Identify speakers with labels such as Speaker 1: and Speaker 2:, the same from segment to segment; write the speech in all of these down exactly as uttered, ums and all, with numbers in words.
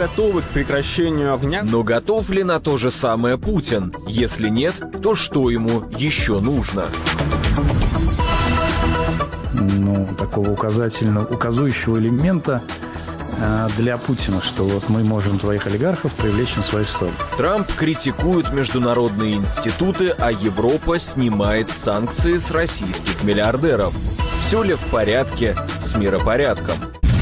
Speaker 1: готовы к прекращению огня.
Speaker 2: Но готов ли на то же самое Путин? Если нет, то что ему еще нужно?
Speaker 3: Ну, такого указательного, указующего элемента для Путина, что вот мы можем твоих олигархов привлечь на свою сторону.
Speaker 2: Трамп критикует международные институты, а Европа снимает санкции с российских миллиардеров. Все ли в порядке с миропорядком?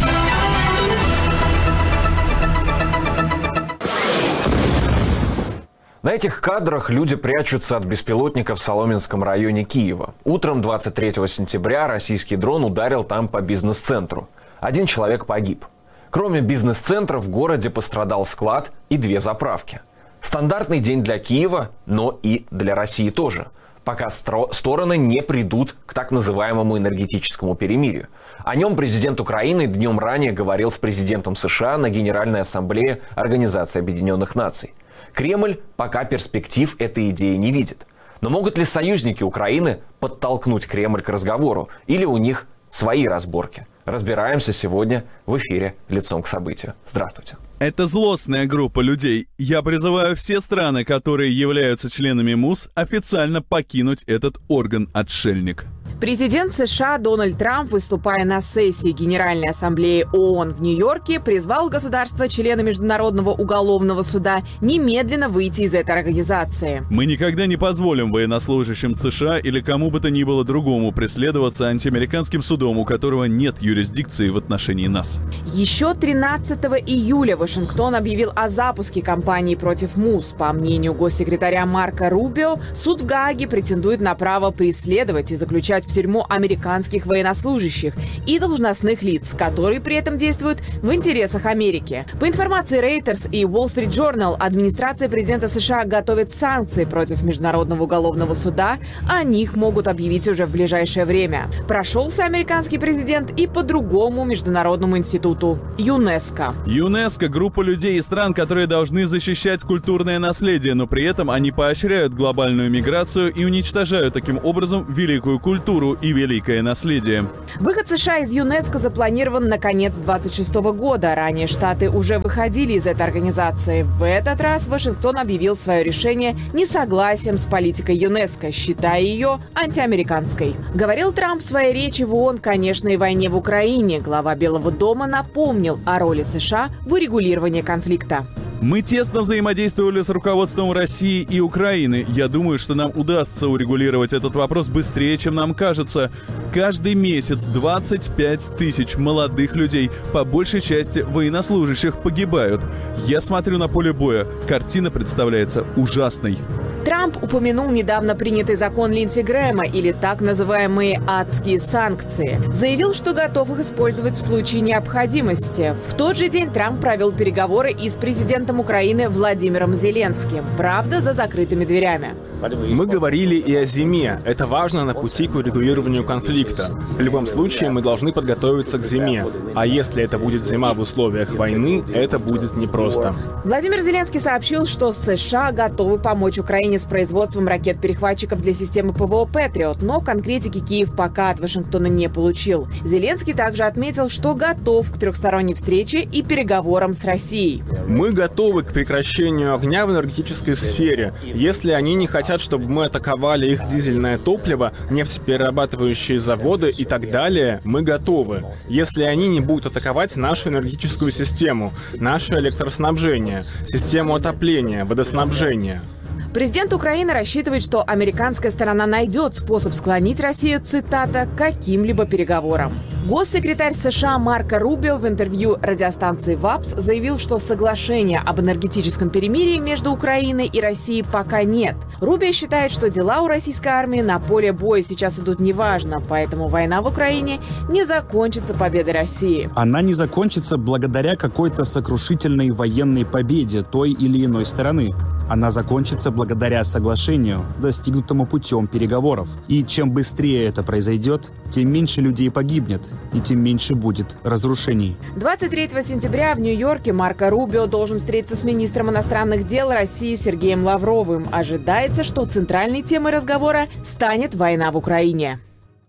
Speaker 2: На этих кадрах люди прячутся от беспилотников в Соломенском районе Киева. Утром двадцать третьего сентября российский дрон ударил там по бизнес-центру. Один человек погиб. Кроме бизнес-центра в городе пострадал склад и две заправки. Стандартный день для Киева, но и для России тоже, пока стро- стороны не придут к так называемому энергетическому перемирию. О нем президент Украины днем ранее говорил с президентом США на Генеральной ассамблее Организации Объединенных Наций. Кремль пока перспектив этой идеи не видит. Но могут ли союзники Украины подтолкнуть Кремль к разговору? Или у них свои разборки? Разбираемся сегодня в эфире «Лицом к событию». Здравствуйте.
Speaker 4: Это злостная группа людей. Я призываю все страны, которые являются членами МУС, официально покинуть этот орган-отшельник.
Speaker 5: Президент США Дональд Трамп, выступая на сессии Генеральной ассамблеи ООН в Нью-Йорке, призвал государства-члены Международного уголовного суда немедленно выйти из этой организации.
Speaker 4: Мы никогда не позволим военнослужащим США или кому бы то ни было другому преследоваться антиамериканским судом, у которого нет юрисдикции в отношении нас.
Speaker 5: Еще тринадцатого июля Вашингтон объявил о запуске кампании против МУС. По мнению госсекретаря Марко Рубио, суд в Гааге претендует на право преследовать и заключать в тюрьму американских военнослужащих и должностных лиц, которые при этом действуют в интересах Америки. По информации Reuters и Wall Street Journal, администрация президента США готовит санкции против Международного уголовного суда, о них могут объявить уже в ближайшее время. Прошелся американский президент и по другому международному институту – ЮНЕСКО.
Speaker 4: ЮНЕСКО – группа людей и стран, которые должны защищать культурное наследие, но при этом они поощряют глобальную миграцию и уничтожают таким образом великую культуру и великое наследие.
Speaker 5: Выход США из ЮНЕСКО запланирован на конец двадцать шестого года. Ранее Штаты уже выходили из этой организации. В этот раз Вашингтон объявил свое решение несогласием с политикой ЮНЕСКО, считая ее антиамериканской. Говорил Трамп в своей речи в ООН, конечно, и войне в Украине. Глава Белого дома напомнил о роли США в урегулировании конфликта.
Speaker 4: Мы тесно взаимодействовали с руководством России и Украины. Я думаю, что нам удастся урегулировать этот вопрос быстрее, чем нам кажется. Каждый месяц двадцать пять тысяч молодых людей, по большей части военнослужащих, погибают. Я смотрю на поле боя. Картина представляется ужасной.
Speaker 5: Трамп упомянул недавно принятый закон Линдси Грэма, или так называемые «адские санкции». Заявил, что готов их использовать в случае необходимости. В тот же день Трамп провел переговоры и с президентом Украины Владимиром Зеленским. Правда, за закрытыми дверями.
Speaker 1: Мы говорили и о зиме. Это важно на пути к урегулированию конфликта. В любом случае, мы должны подготовиться к зиме. А если это будет зима в условиях войны, это будет непросто.
Speaker 5: Владимир Зеленский сообщил, что США готовы помочь Украине с производством ракет-перехватчиков для системы ПВО «Патриот», но конкретики Киев пока от Вашингтона не получил. Зеленский также отметил, что готов к трехсторонней встрече и переговорам с Россией.
Speaker 1: Мы готовы к прекращению огня в энергетической сфере, если они не хотят, чтобы мы атаковали их дизельное топливо, нефтеперерабатывающие заводы и так далее. Мы готовы. Если они не будут атаковать нашу энергетическую систему, наше электроснабжение, систему отопления, водоснабжения.
Speaker 5: Президент Украины рассчитывает, что американская сторона найдет способ склонить Россию, цитата, к каким-либо переговорам. Госсекретарь США Марко Рубио в интервью радиостанции ВАПС заявил, что соглашения об энергетическом перемирии между Украиной и Россией пока нет. Рубио считает, что дела у российской армии на поле боя сейчас идут неважно, поэтому война в Украине не закончится победой России.
Speaker 6: Она не закончится благодаря какой-то сокрушительной военной победе той или иной стороны. Она закончится благодаря соглашению, достигнутому путем переговоров. И чем быстрее это произойдет, тем меньше людей погибнет, и тем меньше будет разрушений.
Speaker 5: двадцать третьего сентября в Нью-Йорке Марко Рубио должен встретиться с министром иностранных дел России Сергеем Лавровым. Ожидается, что центральной темой разговора станет война в Украине.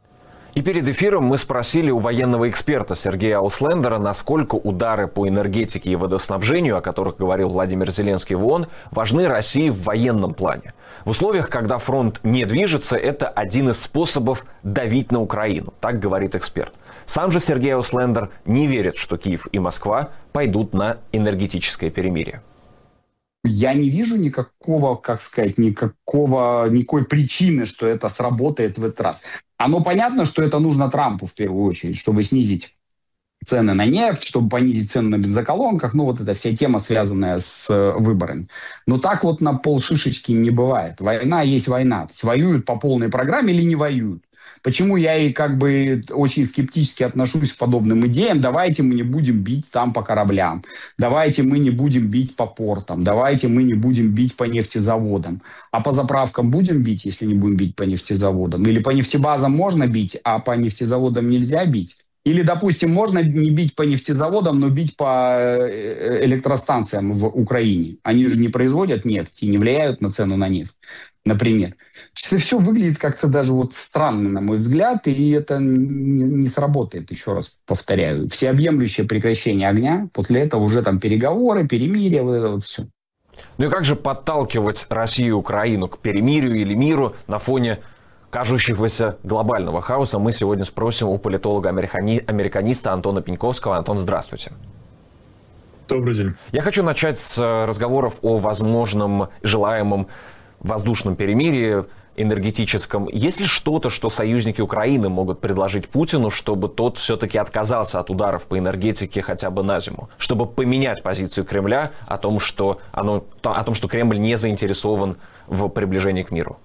Speaker 2: И перед эфиром мы спросили у военного эксперта Сергея Ауслендера, насколько удары по энергетике и водоснабжению, о которых говорил Владимир Зеленский в ООН, важны России в военном плане. В условиях, когда фронт не движется, это один из способов давить на Украину, так говорит эксперт. Сам же Сергей Ауслендер не верит, что Киев и Москва пойдут на энергетическое перемирие.
Speaker 7: Я не вижу никакого, как сказать, никакого, никакой причины, что это сработает в этот раз. Оно понятно, что это нужно Трампу в первую очередь, чтобы снизить цены на нефть, чтобы понизить цены на бензоколонках. Ну, вот эта вся тема, связанная с выборами. Но так вот на полшишечки не бывает. Война есть война. То есть воюют по полной программе или не воюют. Почему я и как бы очень скептически отношусь к подобным идеям? Давайте мы не будем бить там по кораблям. Давайте мы не будем бить по портам. Давайте мы не будем бить по нефтезаводам. А по заправкам будем бить, если не будем бить по нефтезаводам? Или по нефтебазам можно бить, а по нефтезаводам нельзя бить? Или, допустим, можно не бить по нефтезаводам, но бить по электростанциям в Украине. Они же не производят нефть и не влияют на цену на нефть, например. Это все выглядит как-то даже вот странно, на мой взгляд, и это не сработает, еще раз повторяю. Всеобъемлющее прекращение огня, после этого уже там переговоры, перемирие, вот это вот все.
Speaker 2: Ну и как же подталкивать Россию и Украину к перемирию или миру на фоне кажущегося глобального хаоса, мы сегодня спросим у политолога-американиста Антона Пеньковского. Антон, здравствуйте.
Speaker 8: Добрый день.
Speaker 2: Я хочу начать с разговоров о возможном желаемом воздушном перемирии энергетическом. Есть ли что-то, что союзники Украины могут предложить Путину, чтобы тот все-таки отказался от ударов по энергетике хотя бы на зиму, чтобы поменять позицию Кремля о том, что, оно, о том, что Кремль не заинтересован в приближении к миру?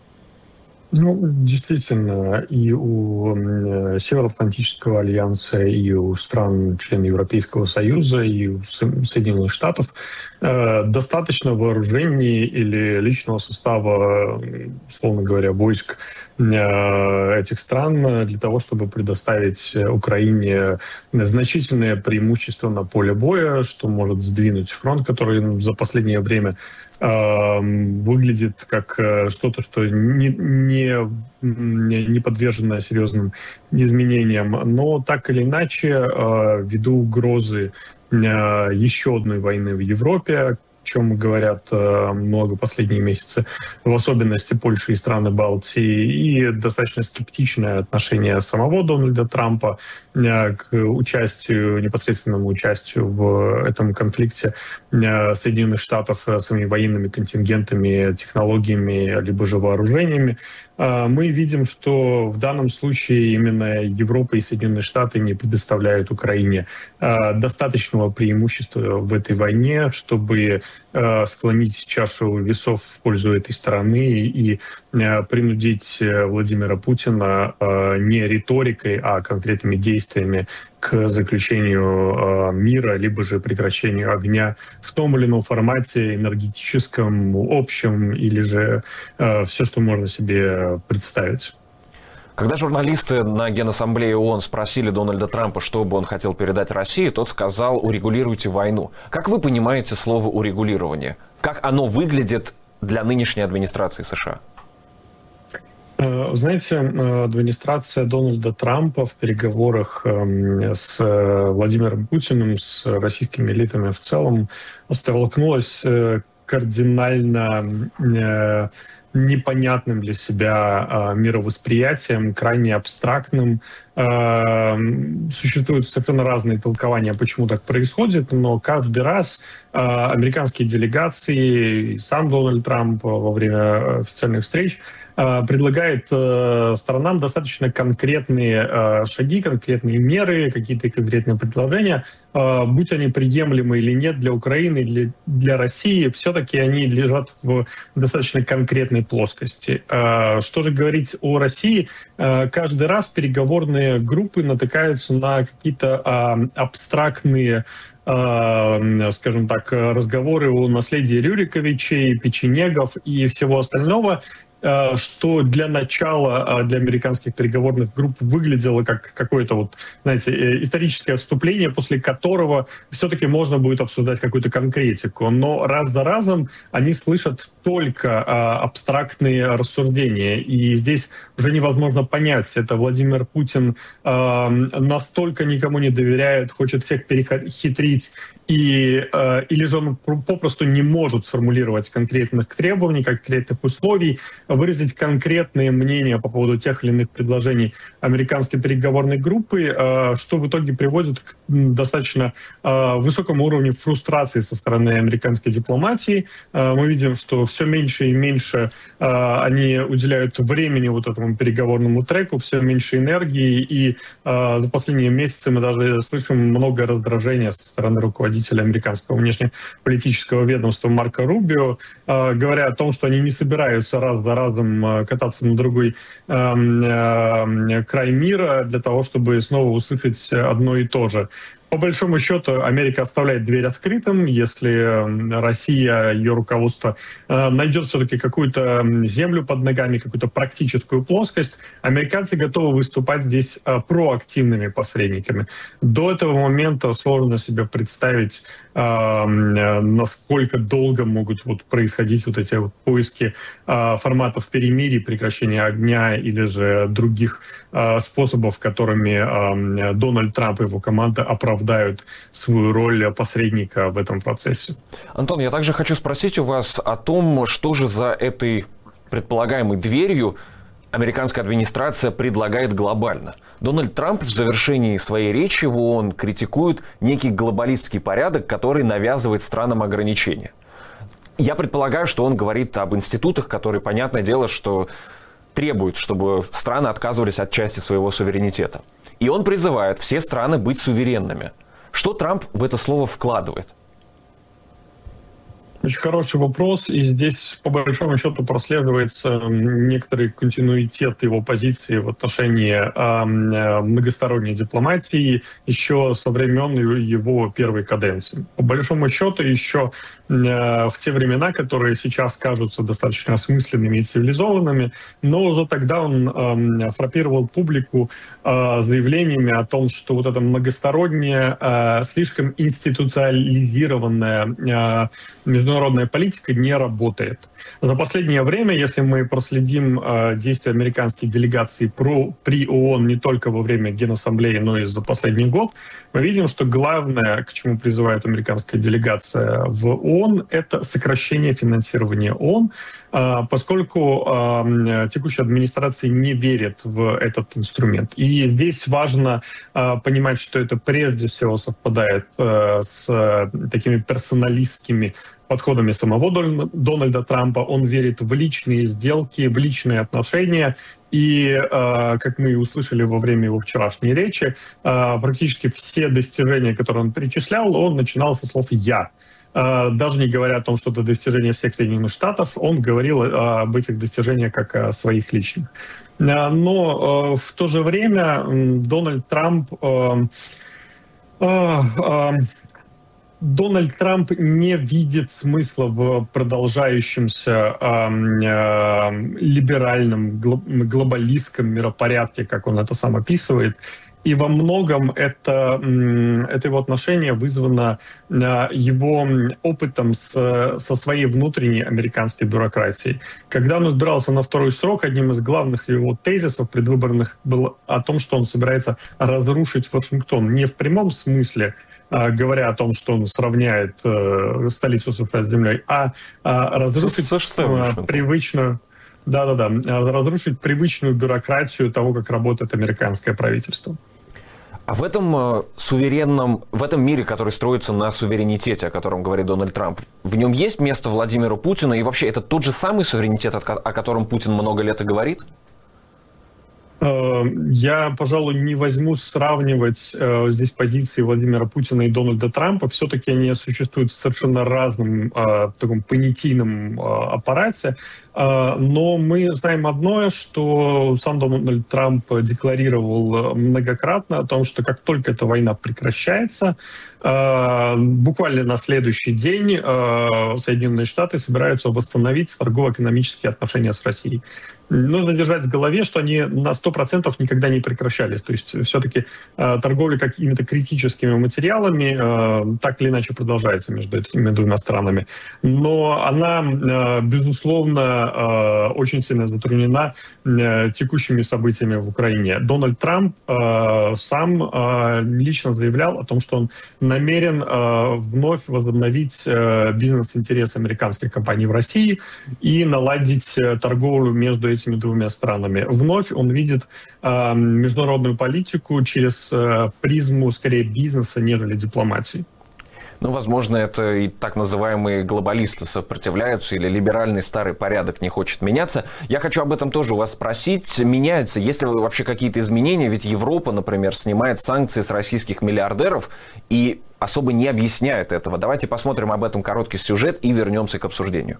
Speaker 8: Ну, действительно, и у Североатлантического альянса, и у стран-членов Европейского Союза, и у Соединенных Штатов э, достаточно вооружений или личного состава, условно говоря, войск э, этих стран для того, чтобы предоставить Украине значительное преимущество на поле боя, что может сдвинуть фронт, который за последнее время э, выглядит как что-то, что не, не не подвержена серьезным изменениям, но так или иначе, ввиду угрозы еще одной войны в Европе, о чем говорят много последние месяцы, в особенности Польши и страны Балтии, и достаточно скептичное отношение самого Дональда Трампа к участию, непосредственному участию в этом конфликте Соединенных Штатов своими военными контингентами, технологиями, либо же вооружениями, мы видим, что в данном случае именно Европа и Соединенные Штаты не предоставляют Украине достаточного преимущества в этой войне, чтобы склонить чашу весов в пользу этой страны и принудить Владимира Путина не риторикой, а конкретными действиями к заключению мира, либо же прекращению огня в том или ином формате, энергетическом, общем, или же все, что можно себе представить.
Speaker 2: Когда журналисты на Генассамблее ООН спросили Дональда Трампа, что бы он хотел передать России, тот сказал: урегулируйте войну. Как вы понимаете слово «урегулирование»? Как оно выглядит для нынешней администрации США?
Speaker 8: Знаете, администрация Дональда Трампа в переговорах с Владимиром Путиным, с российскими элитами в целом, столкнулась кардинально непонятным для себя мировосприятием, крайне абстрактным. Существуют совершенно разные толкования, почему так происходит, но каждый раз американские делегации, сам Дональд Трамп во время официальных встреч предлагает э, сторонам достаточно конкретные э, шаги, конкретные меры, какие-то конкретные предложения, э, будь они приемлемы или нет для Украины или для России, все-таки они лежат в достаточно конкретной плоскости. Э, что же говорить о России? Э, каждый раз переговорные группы натыкаются на какие-то э, абстрактные, скажем так, разговоры о наследии Рюриковичей, печенегов и всего остального, что для начала для американских переговорных групп выглядело как какое-то, вот, знаете, историческое вступление, после которого все-таки можно будет обсуждать какую-то конкретику. Но раз за разом они слышат только абстрактные рассуждения. И здесь уже невозможно понять, это Владимир Путин э, настолько никому не доверяет, хочет всех перехитрить, и, э, или же он попросту не может сформулировать конкретных требований, конкретных условий, выразить конкретные мнения по поводу тех или иных предложений американской переговорной группы, э, что в итоге приводит к достаточно э, высокому уровню фрустрации со стороны американской дипломатии. Э, мы видим, что все меньше и меньше э, они уделяют времени вот этому переговорному треку, все меньше энергии, и э, за последние месяцы мы даже слышим много раздражения со стороны руководителя американского внешнеполитического ведомства Марко Рубио, э, говоря о том, что они не собираются раз за разом э, кататься на другой э, э, край мира для того, чтобы снова услышать одно и то же. По большому счету, Америка оставляет дверь открытым. Если Россия, ее руководство найдет все-таки какую-то землю под ногами, какую-то практическую плоскость, американцы готовы выступать здесь проактивными посредниками. До этого момента сложно себе представить, насколько долго могут вот происходить вот эти вот поиски форматов перемирия, прекращения огня или же других способов, которыми Дональд Трамп и его команда оправдывают дают свою роль посредника в этом процессе.
Speaker 2: Антон, я также хочу спросить у вас о том, что же за этой предполагаемой дверью американская администрация предлагает глобально. Дональд Трамп в завершении своей речи в ООН критикует некий глобалистский порядок, который навязывает странам ограничения. Я предполагаю, что он говорит об институтах, которые, понятное дело, что требуют, чтобы страны отказывались от части своего суверенитета. И он призывает все страны быть суверенными. Что Трамп в это слово вкладывает?
Speaker 8: Очень хороший вопрос, и здесь, по большому счету, прослеживается некоторый континуитет его позиции в отношении э, многосторонней дипломатии еще со времен его первой каденции. По большому счету, еще э, в те времена, которые сейчас кажутся достаточно осмысленными и цивилизованными, но уже тогда он э, фраппировал публику э, заявлениями о том, что вот эта многосторонняя, э, слишком институциализированная э, международная Международная политика не работает. За последнее время, если мы проследим э, действия американской делегации про, при ООН не только во время Генассамблеи, но и за последний год, мы видим, что главное, к чему призывает американская делегация в ООН, это сокращение финансирования ООН, э, поскольку э, текущая администрация не верит в этот инструмент. И здесь важно э, понимать, что это прежде всего совпадает э, с э, такими персоналистскими подходами самого Дональда Трампа. Он верит в личные сделки, в личные отношения. И, э, как мы услышали во время его вчерашней речи, э, практически все достижения, которые он перечислял, он начинал со слов «я». Э, даже не говоря о том, что это достижения всех Соединенных Штатов, он говорил э, об этих достижениях как о своих личных. Э, но э, в то же время э, Дональд Трамп... Э, э, э, Дональд Трамп не видит смысла в продолжающемся э, э, либеральном, глобалистском миропорядке, как он это сам описывает. И во многом это, это его отношение вызвано его опытом с, со своей внутренней американской бюрократией. Когда он избирался на второй срок, одним из главных его тезисов предвыборных был о том, что он собирается разрушить Вашингтон. Не в прямом смысле, говоря о том, что он сравняет э, столицу США с землей, а, а разрушить э, привычную, да-да-да, разрушить привычную бюрократию того, как работает американское правительство.
Speaker 2: А в этом э, суверенном, в этом мире, который строится на суверенитете, о котором говорит Дональд Трамп, в нем есть место Владимиру Путину? И вообще, это тот же самый суверенитет, о котором Путин много лет и говорит?
Speaker 8: Я, пожалуй, не возьму сравнивать э, здесь позиции Владимира Путина и Дональда Трампа. Все-таки они существуют в совершенно разном э, таком понятийном э, аппарате. Э, но мы знаем одно, что сам Дональд Трамп декларировал многократно о том, что как только эта война прекращается, э, буквально на следующий день э, Соединенные Штаты собираются восстановить торгово-экономические отношения с Россией. нужно держать в голове, что они на сто процентов никогда не прекращались. То есть все-таки э, торговля какими-то критическими материалами э, так или иначе продолжается между этими двумя странами. Но она, э, безусловно, э, очень сильно затруднена э, текущими событиями в Украине. Дональд Трамп э, сам э, лично заявлял о том, что он намерен э, вновь возобновить э, бизнес-интересы американских компаний в России и наладить э, торговлю между этими двумя странами. Вновь он видит э, международную политику через э, призму, скорее, бизнеса, нежели дипломатии.
Speaker 2: Ну, возможно, это и так называемые глобалисты сопротивляются, или либеральный старый порядок не хочет меняться. Я хочу об этом тоже у вас спросить. Меняется, есть ли вообще какие-то изменения? Ведь Европа, например, снимает санкции с российских миллиардеров и особо не объясняет этого. Давайте посмотрим об этом короткий сюжет и вернемся к обсуждению.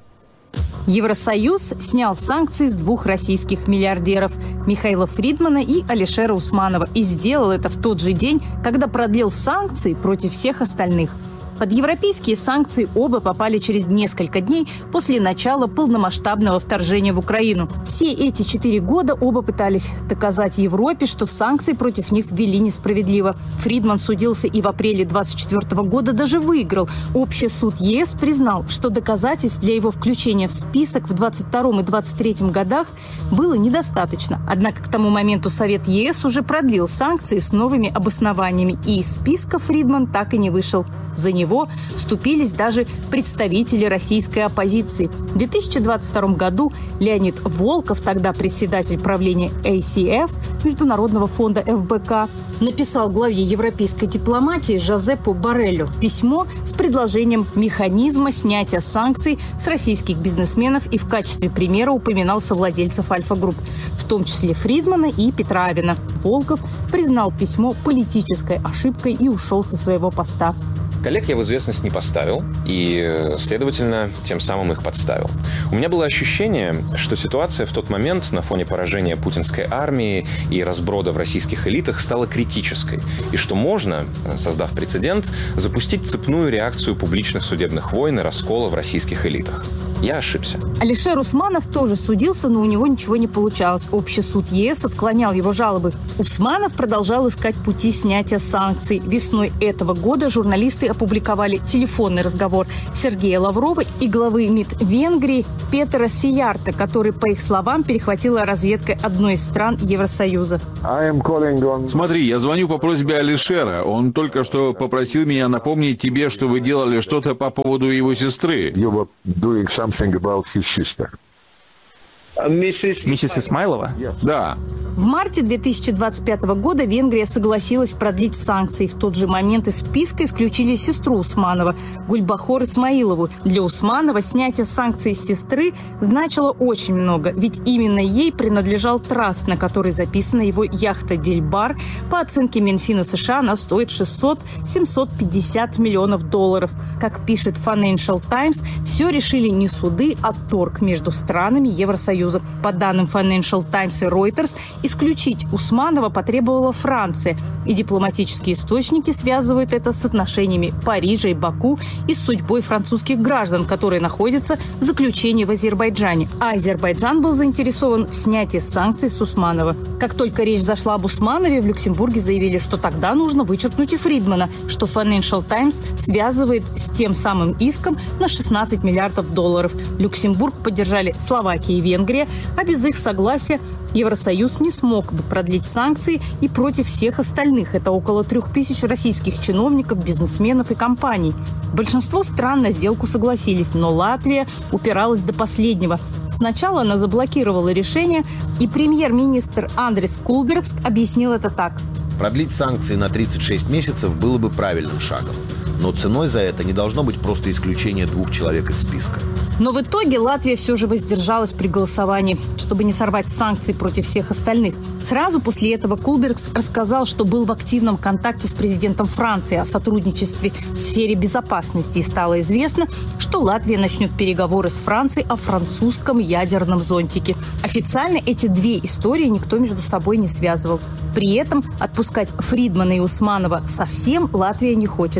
Speaker 9: Евросоюз снял санкции с двух российских миллиардеров – Михаила Фридмана и Алишера Усманова. И сделал это в тот же день, когда продлил санкции против всех остальных. Под европейские санкции оба попали через несколько дней после начала полномасштабного вторжения в Украину. Все эти четыре года оба пытались доказать Европе, что санкции против них ввели несправедливо. Фридман судился и в апреле двадцать четвёртого года даже выиграл. Общий суд ЕС признал, что доказательств для его включения в список в двадцать втором и двадцать третьем годах было недостаточно. Однако к тому моменту Совет ЕС уже продлил санкции с новыми обоснованиями, и из списка Фридман так и не вышел. За него вступились даже представители российской оппозиции. В две тысячи двадцать втором году Леонид Волков, тогда председатель правления эй си эф, Международного фонда эф бэ ка, написал главе европейской дипломатии Жозепу Борреллю письмо с предложением механизма снятия санкций с российских бизнесменов и в качестве примера упоминал совладельцев Альфа-Групп, в том числе Фридмана и Петра Авена. Волков признал письмо политической ошибкой и ушел со своего поста.
Speaker 10: Коллег я в известность не поставил и, следовательно, тем самым их подставил. У меня было ощущение, что ситуация в тот момент на фоне поражения путинской армии и разброда в российских элитах стала критической, и что можно, создав прецедент, запустить цепную реакцию публичных судебных войн и раскола в российских элитах. Я ошибся.
Speaker 9: Алишер Усманов тоже судился, но у него ничего не получалось. Общий суд ЕС отклонял его жалобы. Усманов продолжал искать пути снятия санкций. Весной этого года журналисты опубликовали телефонный разговор Сергея Лаврова и главы МИД Венгрии Петера Сиярта, который, по их словам, перехватила разведка одной из стран Евросоюза.
Speaker 11: Смотри, я звоню по просьбе Алишера. Он только что попросил меня напомнить тебе, что вы делали что-то по поводу его сестры.
Speaker 12: Миссис Исмайлова?
Speaker 11: Да.
Speaker 9: В марте две тысячи двадцать пятого года Венгрия согласилась продлить санкции. В тот же момент из списка исключили сестру Усманова, Гульбахор Исмаилову. Для Усманова снятие санкций с сестры значило очень много, ведь именно ей принадлежал траст, на который записана его яхта «Дельбар». По оценке Минфина США она стоит шестьсот - семьсот пятьдесят миллионов долларов. Как пишет Financial Times, все решили не суды, а торг между странами Евросоюза. По данным Financial Times и Reuters, исключить Усманова потребовала Франция, и дипломатические источники связывают это с отношениями Парижа и Баку и с судьбой французских граждан, которые находятся в заключении в Азербайджане. А Азербайджан был заинтересован в снятии санкций с Усманова. Как только речь зашла об Усманове, в Люксембурге заявили, что тогда нужно вычеркнуть и Фридмана, что Financial Times связывает с тем самым иском на шестнадцать миллиардов долларов. Люксембург поддержали Словакия и Венгрия, а без их согласия Евросоюз не смог бы продлить санкции и против всех остальных. Это около трех тысяч российских чиновников, бизнесменов и компаний. Большинство стран на сделку согласились, но Латвия упиралась до последнего. Сначала она заблокировала решение, и премьер-министр Андрис Кулбергс объяснил это так.
Speaker 13: Продлить санкции на тридцать шесть месяцев было бы правильным шагом. Но ценой за это не должно быть просто исключение двух человек из списка.
Speaker 9: Но в итоге Латвия все же воздержалась при голосовании, чтобы не сорвать санкции против всех остальных. Сразу после этого Кулбергс рассказал, что был в активном контакте с президентом Франции о сотрудничестве в сфере безопасности. И стало известно, что Латвия начнет переговоры с Францией о французском ядерном зонтике. Официально эти две истории никто между собой не связывал. При этом отпускать Фридмана и Усманова совсем Латвия не хочет.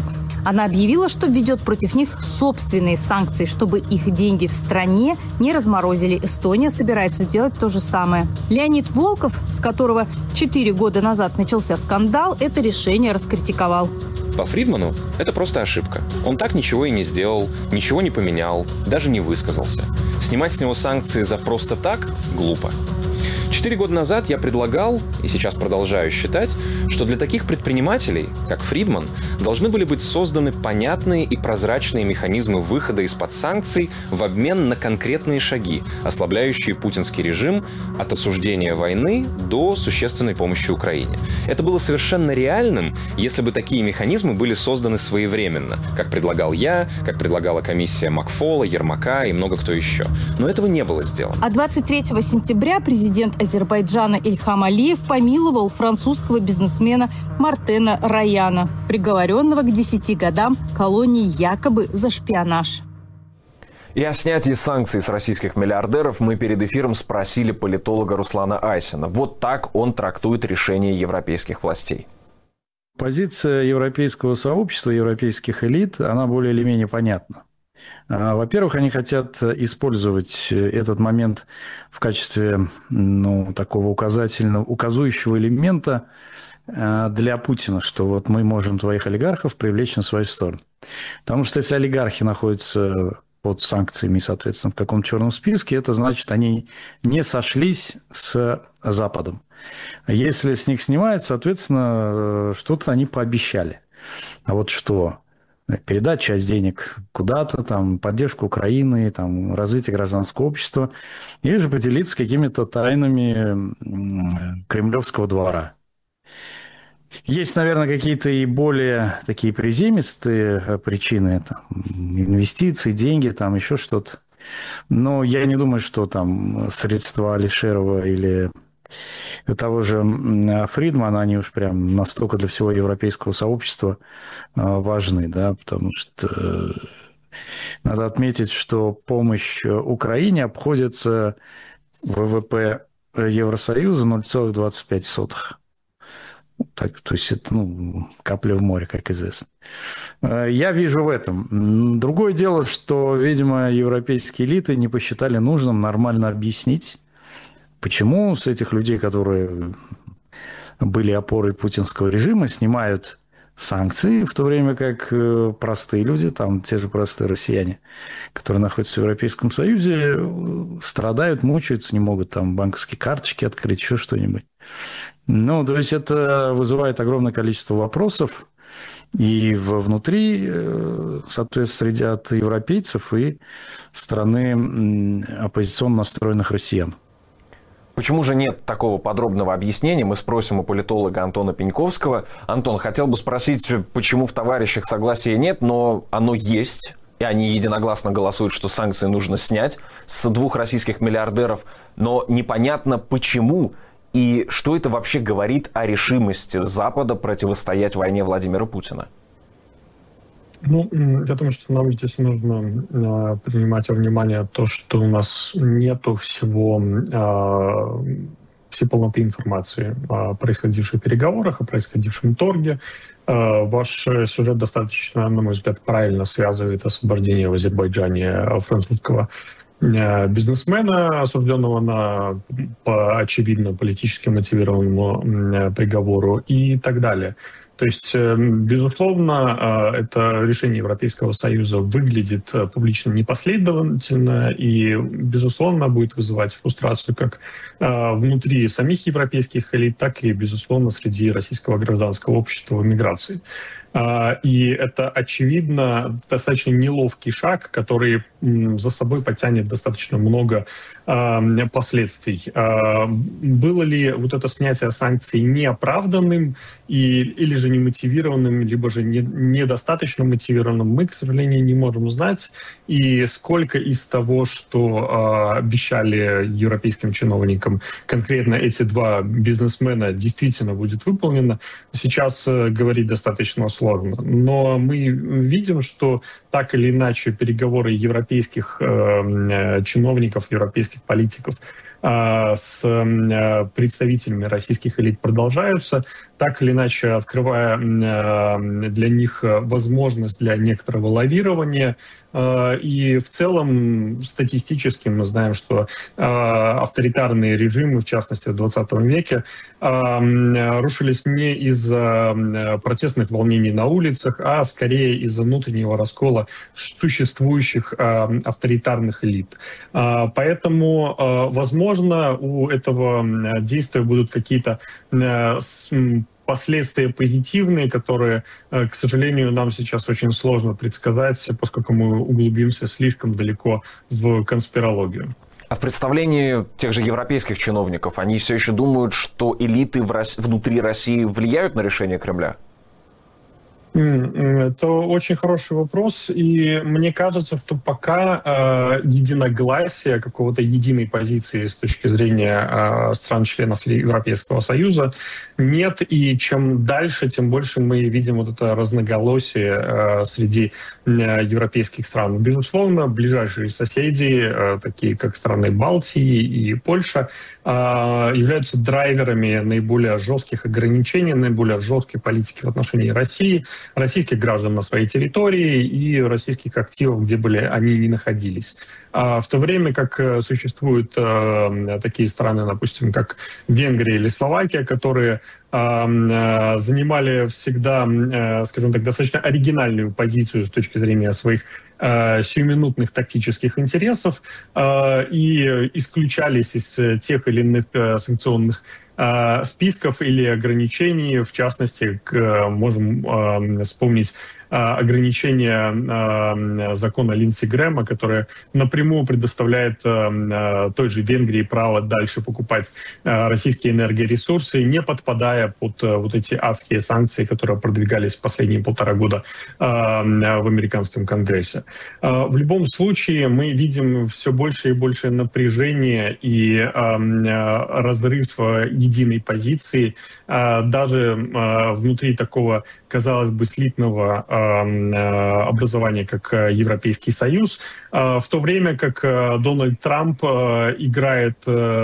Speaker 9: Она объявила, что введет против них собственные санкции, чтобы их деньги в стране не разморозили. Эстония собирается сделать то же самое. Леонид Волков, с которого четыре года назад начался скандал, это решение раскритиковал.
Speaker 10: По Фридману это просто ошибка. Он так ничего и не сделал, ничего не поменял, даже не высказался. Снимать с него санкции за просто так – глупо. Четыре года назад я предлагал, и сейчас продолжаю считать, что для таких предпринимателей, как Фридман, должны были быть созданы понятные и прозрачные механизмы выхода из-под санкций в обмен на конкретные шаги, ослабляющие путинский режим от осуждения войны до существенной помощи Украине. Это было совершенно реальным, если бы такие механизмы были созданы своевременно, как предлагал я, как предлагала комиссия Макфола, Ермака и много кто еще. Но этого не было сделано.
Speaker 9: А двадцать третьего сентября президент Азербайджана Ильхам Алиев помиловал французского бизнесмена Мартена Раяна, приговоренного к десяти годам колонии якобы за шпионаж.
Speaker 2: И о снятии санкций с российских миллиардеров мы перед эфиром спросили политолога Руслана Айсина. Вот так он трактует решение европейских властей.
Speaker 3: Позиция европейского сообщества, европейских элит, она более или менее понятна. Во-первых, они хотят использовать этот момент в качестве, ну, такого указательного, указующего элемента для Путина, что вот мы можем твоих олигархов привлечь на свою сторону. Потому что если олигархи находятся под санкциями, соответственно, в каком-то черном списке, это значит, они не сошлись с Западом. Если с них снимают, соответственно, что-то они пообещали. А вот что? Передать часть денег куда-то, там, поддержку Украины, там, развитие гражданского общества, или же поделиться какими-то тайнами кремлевского двора. Есть, наверное, какие-то и более такие приземистые причины, там, инвестиции, деньги, там, еще что-то. Но я не думаю, что там средства Алишерова или того же Фридмана, они уж прям настолько для всего европейского сообщества важны, да, потому что надо отметить, что помощь Украине обходится ВВП Евросоюза ноль целых двадцать пять сотых. Так, то есть это, ну, капля в море, как известно. Я вижу в этом. Другое дело, что, видимо, европейские элиты не посчитали нужным нормально объяснить, почему с этих людей, которые были опорой путинского режима, снимают санкции, в то время как простые люди, там те же простые россияне, которые находятся в Европейском Союзе, страдают, мучаются, не могут там банковские карточки открыть, еще что-нибудь. Ну, то есть это вызывает огромное количество вопросов и внутри, соответственно, среди от европейцев и страны оппозиционно настроенных россиян.
Speaker 2: Почему же нет такого подробного объяснения, мы спросим у политолога Антона Пеньковского. Антон, хотел бы спросить, почему в товарищах согласия нет, но оно есть, и они единогласно голосуют, что санкции нужно снять с двух российских миллиардеров, но непонятно почему и что это вообще говорит о решимости Запада противостоять войне Владимира Путина.
Speaker 8: Ну, я думаю, что нам здесь нужно э, принимать во внимание то, что у нас нету всего, э, всей полноты информации о происходивших переговорах, о происходившем торге. Э, ваш сюжет достаточно, на мой взгляд, правильно связывает освобождение в Азербайджане французского бизнесмена, осужденного на, по очевидно политически мотивированному приговору и так далее. То есть, безусловно, это решение Европейского Союза выглядит публично непоследовательно и, безусловно, будет вызывать фрустрацию как внутри самих европейских элит, так и, безусловно, среди российского гражданского общества в эмиграции. И это, очевидно, достаточно неловкий шаг, который за собой потянет достаточно много э, последствий. Э, было ли вот это снятие санкций неоправданным и, или же немотивированным, либо же не, недостаточно мотивированным, мы, к сожалению, не можем знать. И сколько из того, что э, обещали европейским чиновникам конкретно эти два бизнесмена, действительно будет выполнено, сейчас э, говорить достаточно сложно. Но мы видим, что так или иначе переговоры европейских э, чиновников, европейских политиков э, с э, представителями российских элит продолжаются. так или иначе открывая для них возможность для некоторого лавирования. И в целом статистически мы знаем, что авторитарные режимы, в частности в двадцатом веке, рушились не из-за протестных волнений на улицах, а скорее из-за внутреннего раскола существующих авторитарных элит. Поэтому, возможно, у этого действия будут какие-то последствия позитивные, которые, к сожалению, нам сейчас очень сложно предсказать, поскольку мы углубимся слишком далеко в конспирологию.
Speaker 2: А в представлении тех же европейских чиновников они все еще думают, что элиты в Рос... внутри России влияют на решение Кремля?
Speaker 8: Это очень хороший вопрос, и мне кажется, что пока э, единогласия, какого-то единой позиции с точки зрения э, стран-членов Европейского Союза нет, и чем дальше, тем больше мы видим вот это разноголосие э, среди э, европейских стран. Безусловно, ближайшие соседи, э, такие как страны Балтии и Польша, э, являются драйверами наиболее жестких ограничений, наиболее жесткой политики в отношении России, российских граждан на своей территории и российских активов, где бы они ни находились. А в то время как существуют э, такие страны, допустим, как Венгрия или Словакия, которые э, занимали всегда, э, скажем так, достаточно оригинальную позицию с точки зрения своих э, сиюминутных тактических интересов э, и исключались из тех или иных э, санкционных списков или ограничений. В частности, можем э, вспомнить э, ограничения э, закона Линдси Грэма, которое напрямую предоставляет э, той же Венгрии право дальше покупать э, российские энергоресурсы, не подпадая под э, вот эти адские санкции, которые продвигались в последние полтора года э, в американском Конгрессе. Э, в любом случае мы видим все больше и больше напряжения и э, разрыв единой позиции, даже внутри такого, казалось бы, слитного образования, как Европейский Союз, в то время как Дональд Трамп играет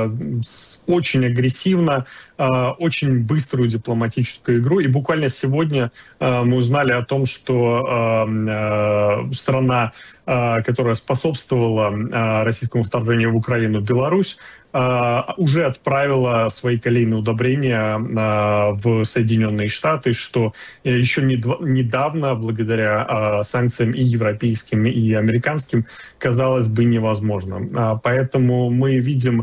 Speaker 8: очень агрессивно, очень быструю дипломатическую игру. И буквально сегодня мы узнали о том, что страна, которая способствовала российскому вторжению в Украину, Беларусь, уже отправила свои калийные удобрения в Соединенные Штаты, что еще недавно, благодаря санкциям и европейским, и американским, казалось бы невозможно. Поэтому мы видим,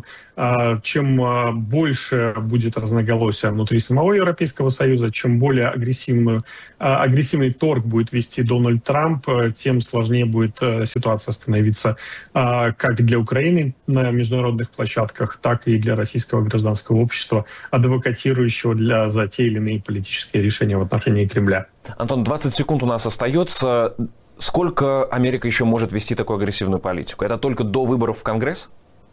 Speaker 8: чем больше будет разноголосия внутри самого Европейского Союза, чем более агрессивную, агрессивный торг будет вести Дональд Трамп, тем сложнее будет ситуация становиться как для Украины на международных площадках, так и для российского гражданского общества, адвокатирующего для, за те или иные политические решения в отношении Кремля.
Speaker 2: Антон, двадцать секунд у нас остается. Сколько Америка еще может вести такую агрессивную политику? Это только до выборов в Конгресс?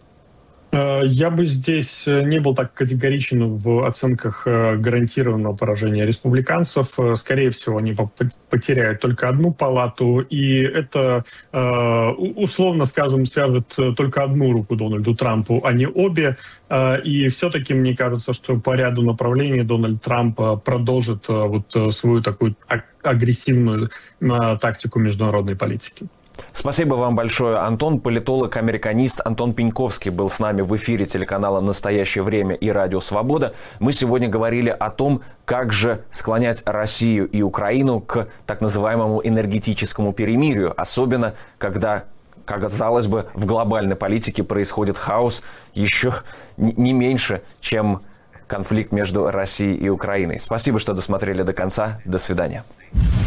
Speaker 8: Я бы здесь не был так категоричен в оценках гарантированного поражения республиканцев. Скорее всего, они потеряют только одну палату, и это, условно скажем, свяжет только одну руку Дональду Трампу, а не обе. И все-таки мне кажется, что по ряду направлений Дональд Трамп продолжит вот свою такую агрессивную тактику международной политики.
Speaker 2: Спасибо вам большое, Антон. Политолог-американист Антон Пеньковский был с нами в эфире телеканала «Настоящее время» и «Радио Свобода». Мы сегодня говорили о том, как же склонять Россию и Украину к так называемому энергетическому перемирию, особенно когда, казалось бы, в глобальной политике происходит хаос еще не меньше, чем конфликт между Россией и Украиной. Спасибо, что досмотрели до конца. До свидания.